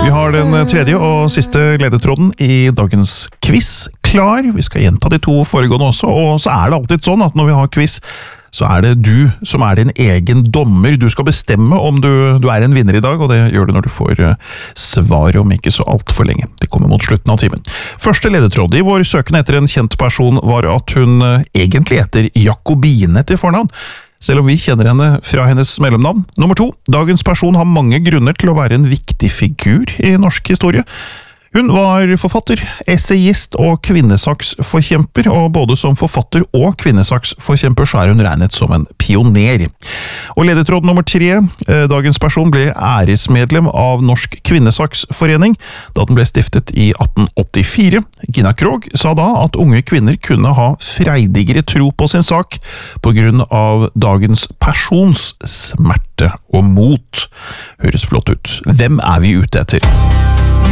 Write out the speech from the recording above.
Vi har den tredje og siste ledetråden i dagens quiz klar. Vi skal gjenta de to foregående også, og så er det alltid sånn at når vi har quiz, så er det du som er din egen dommer. Du skal bestemme om du er en vinner i dag, og det gjør du når du får svar om ikke så alt for lenge. Det kommer mot slutten av timen. Første ledetråd i vår søken etter en kjent person var at hun egentlig heter Jakobine til fornavn, selv om vi kjenner henne fra hennes mellomnavn. Nummer 2. Dagens person har mange grunner til å være en viktig figur i norsk historie. Hun var forfatter, essayist og kvinnesaksforkjemper, og både som forfatter og kvinnesaksforkjemper så er hun regnet som en pioner. Og ledetråd nummer 3. Dagens person ble æresmedlem av Norsk Kvinnesaksforening da den ble stiftet i 1884. Gina Krog sa da at unge kvinner kunne ha freidigere tro på sin sak på grunn av dagens persons smerte og mot. Høres flott ut. Hvem er vi ute etter?